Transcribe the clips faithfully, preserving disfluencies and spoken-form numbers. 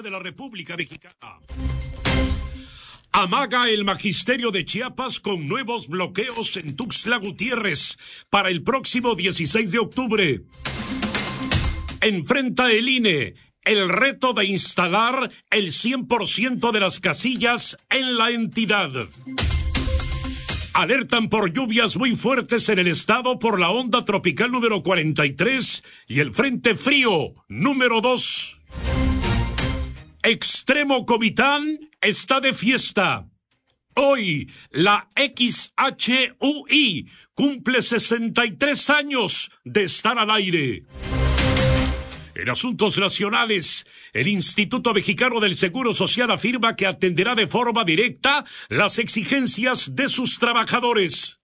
de la República Mexicana. Amaga el magisterio de Chiapas con nuevos bloqueos en Tuxtla Gutiérrez para el próximo dieciséis de octubre. Enfrenta el I N E el reto de instalar el cien por ciento de las casillas en la entidad. Alertan por lluvias muy fuertes en el estado por la onda tropical número cuarenta y tres y el frente frío número dos. Extremo Comitán está de fiesta. Hoy la X H U I cumple sesenta y tres años de estar al aire. En asuntos nacionales, el Instituto Mexicano del Seguro Social afirma que atenderá de forma directa las exigencias de sus trabajadores.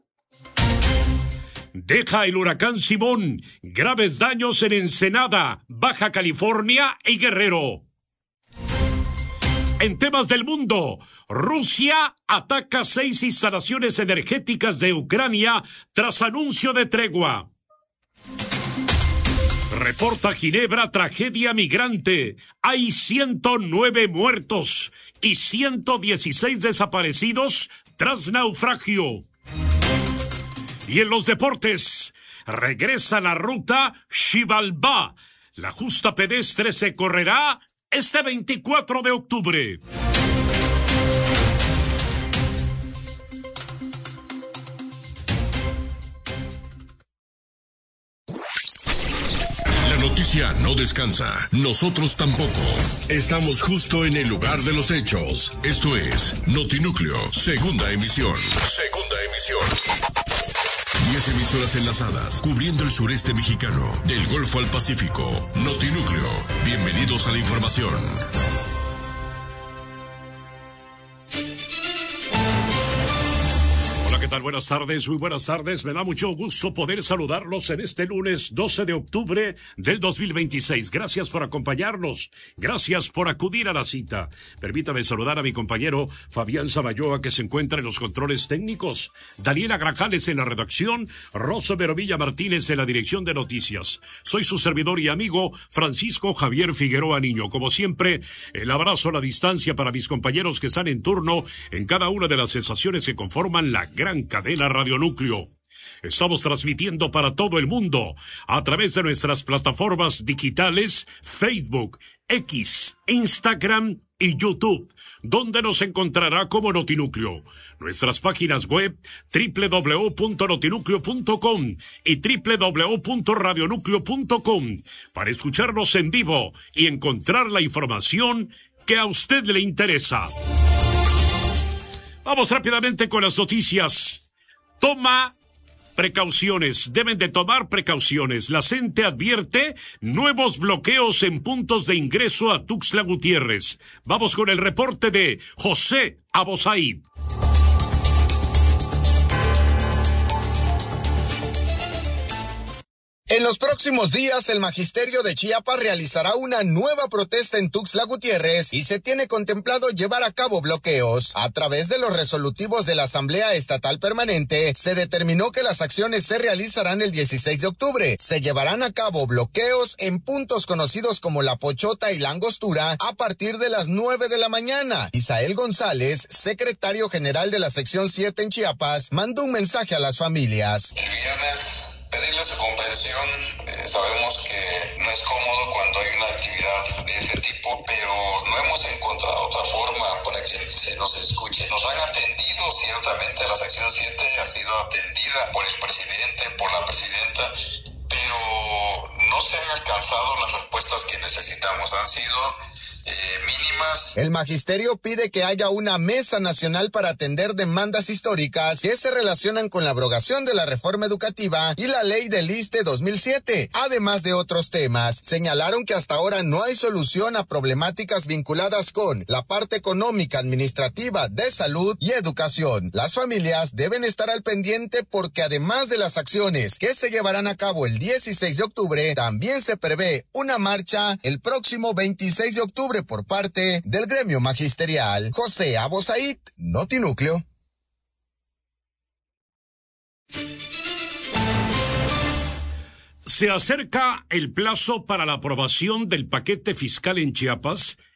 Deja el huracán Simón graves daños en Ensenada, Baja California y Guerrero. En temas del mundo, Rusia ataca seis instalaciones energéticas de Ucrania tras anuncio de tregua. Reporta Ginebra tragedia migrante. Hay ciento nueve muertos y ciento dieciséis desaparecidos tras naufragio. Y en los deportes, regresa la ruta Xibalbá. La justa pedestre se correrá este veinticuatro de octubre. La noticia no descansa, nosotros tampoco. Estamos justo en el lugar de los hechos. Esto es Notinúcleo, segunda emisión. Segunda emisión. Diez emisoras enlazadas, cubriendo el sureste mexicano, del Golfo al Pacífico. Notinúcleo, bienvenidos a la información. ¿Qué tal? Buenas tardes, muy buenas tardes. Me da mucho gusto poder saludarlos en este lunes doce de octubre del dos mil veintiséis. Gracias por acompañarnos. Gracias por acudir a la cita. Permítame saludar a mi compañero Fabián Zaballoa, que se encuentra en los controles técnicos. Daniela Grajales en la redacción. Rosa Verovilla Martínez en la dirección de noticias. Soy su servidor y amigo Francisco Javier Figueroa Niño. Como siempre, el abrazo a la distancia para mis compañeros que están en turno en cada una de las estaciones que conforman la gran cadena Radionúcleo. Estamos transmitiendo para todo el mundo a través de nuestras plataformas digitales Facebook, X, Instagram y YouTube, donde nos encontrará como Notinúcleo. Nuestras páginas web doble u doble u doble u punto notinúcleo punto com y doble u doble u doble u punto radionúcleo punto com para escucharnos en vivo y encontrar la información que a usted le interesa. Vamos rápidamente con las noticias. Toma precauciones, deben de tomar precauciones. La C E N T E advierte nuevos bloqueos en puntos de ingreso a Tuxtla Gutiérrez. Vamos con el reporte de José Abosaid. En los próximos días, el Magisterio de Chiapas realizará una nueva protesta en Tuxtla Gutiérrez y se tiene contemplado llevar a cabo bloqueos. A través de los resolutivos de la Asamblea Estatal Permanente, se determinó que las acciones se realizarán el dieciséis de octubre. Se llevarán a cabo bloqueos en puntos conocidos como La Pochota y La Angostura a partir de las nueve de la mañana. Isael González, secretario general de la sección siete en Chiapas, mandó un mensaje a las familias. El viernes pedirle su comprensión, eh, sabemos que no es cómodo cuando hay una actividad de ese tipo, pero no hemos encontrado otra forma para que se nos escuche. Nos han atendido, ciertamente la sección siete ha sido atendida por el presidente, por la presidenta, pero no se han alcanzado las respuestas que necesitamos, han sido Eh, mínimas. El magisterio pide que haya una mesa nacional para atender demandas históricas que se relacionan con la abrogación de la reforma educativa y la ley del ISSSTE dos mil siete, además de otros temas. Señalaron que hasta ahora no hay solución a problemáticas vinculadas con la parte económica, administrativa, de salud y educación. Las familias deben estar al pendiente porque además de las acciones que se llevarán a cabo el dieciséis de octubre, también se prevé una marcha el próximo veintiséis de octubre por parte del gremio magisterial. José Abosaid, Notinúcleo. Se acerca el plazo para la aprobación del paquete fiscal en Chiapas